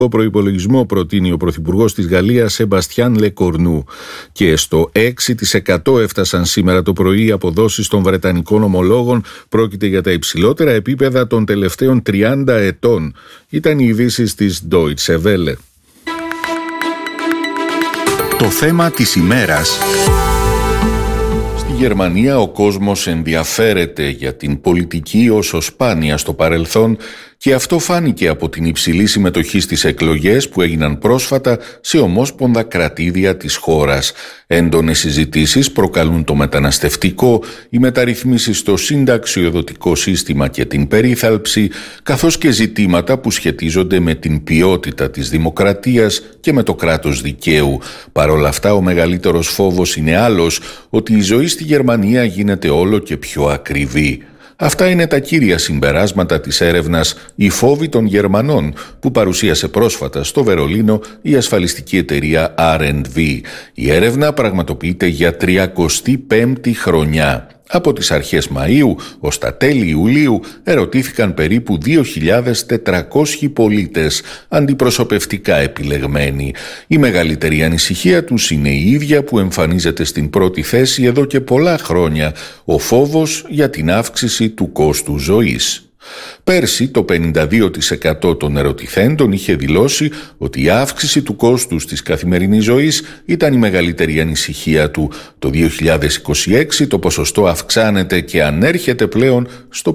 Ο προϋπολογισμό προτείνει ο Πρωθυπουργός της Γαλλίας Σεμπαστιάν Λεκορνού και στο 6% έφτασαν σήμερα το πρωί οι αποδόσεις των βρετανικών ομολόγων. Πρόκειται για τα υψηλότερα επίπεδα των τελευταίων 30 ετών. Ήταν οι ειδήσεις της Deutsche Welle. Το θέμα της ημέρας. Στη Γερμανία ο κόσμος ενδιαφέρεται για την πολιτική όσο σπάνια στο παρελθόν και αυτό φάνηκε από την υψηλή συμμετοχή στις εκλογές που έγιναν πρόσφατα σε ομόσπονδα κρατήδια της χώρας. Έντονες συζητήσεις προκαλούν το μεταναστευτικό, οι μεταρρυθμίσεις στο συνταξιοδοτικό σύστημα και την περίθαλψη, καθώς και ζητήματα που σχετίζονται με την ποιότητα της δημοκρατίας και με το κράτος δικαίου. Παρ' όλα αυτά, ο μεγαλύτερος φόβος είναι άλλος, ότι η ζωή στη Γερμανία γίνεται όλο και πιο ακριβή. Αυτά είναι τα κύρια συμπεράσματα της έρευνας «Οι φόβοι των Γερμανών» που παρουσίασε πρόσφατα στο Βερολίνο η ασφαλιστική εταιρεία R&V. Η έρευνα πραγματοποιείται για 35η χρονιά. Από τις αρχές Μαΐου ως τα τέλη Ιουλίου ερωτήθηκαν περίπου 2.400 πολίτες, αντιπροσωπευτικά επιλεγμένοι. Η μεγαλύτερη ανησυχία τους είναι η ίδια που εμφανίζεται στην πρώτη θέση εδώ και πολλά χρόνια, ο φόβος για την αύξηση του κόστου ζωής. Πέρσι το 52% των ερωτηθέντων είχε δηλώσει ότι η αύξηση του κόστους της καθημερινής ζωής ήταν η μεγαλύτερη ανησυχία του. Το 2026 το ποσοστό αυξάνεται και ανέρχεται πλέον στο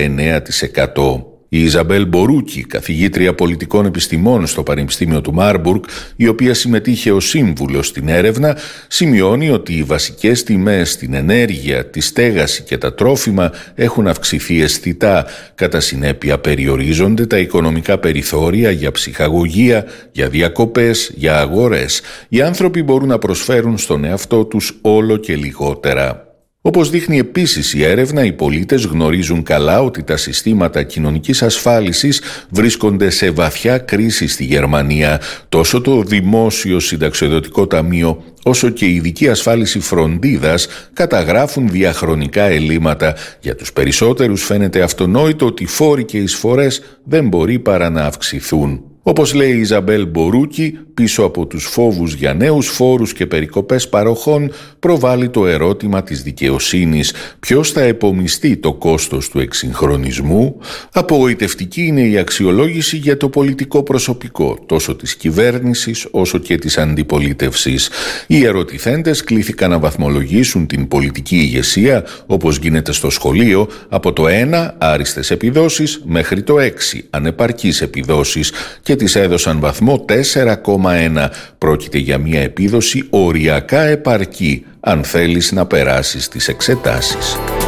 59%. Η Ιζαμπέλ Μπορούκι, καθηγήτρια πολιτικών επιστημών στο Πανεπιστήμιο του Μάρμπουργκ, η οποία συμμετείχε ως σύμβουλος στην έρευνα, σημειώνει ότι οι βασικές τιμές στην ενέργεια, τη στέγαση και τα τρόφιμα έχουν αυξηθεί αισθητά. Κατά συνέπεια περιορίζονται τα οικονομικά περιθώρια για ψυχαγωγία, για διακοπές, για αγορές. Οι άνθρωποι μπορούν να προσφέρουν στον εαυτό τους όλο και λιγότερα. Όπως δείχνει επίσης η έρευνα, οι πολίτες γνωρίζουν καλά ότι τα συστήματα κοινωνικής ασφάλισης βρίσκονται σε βαθιά κρίση στη Γερμανία. Τόσο το δημόσιο συνταξιοδοτικό ταμείο όσο και η ειδική ασφάλιση φροντίδας καταγράφουν διαχρονικά ελλείμματα. Για τους περισσότερους φαίνεται αυτονόητο ότι οι φόροι και οι εισφορές δεν μπορεί παρά να αυξηθούν. Όπως λέει η Ιζαμπέλ Μπορούκι, πίσω από τους φόβους για νέους φόρους και περικοπές παροχών προβάλλει το ερώτημα της δικαιοσύνης. Ποιος θα επομιστεί το κόστος του εξυγχρονισμού? Απογοητευτική είναι η αξιολόγηση για το πολιτικό προσωπικό, τόσο της κυβέρνησης όσο και της αντιπολίτευσης. Οι ερωτηθέντες κλήθηκαν να βαθμολογήσουν την πολιτική ηγεσία, όπως γίνεται στο σχολείο, από το 1 άριστες επιδόσεις μέχρι το 6 ανεπαρκείς επιδόσεις και της έδωσαν βαθμό 4,1. Πρόκειται για μια επίδοση οριακά επαρκή αν θέλεις να περάσεις τις εξετάσεις.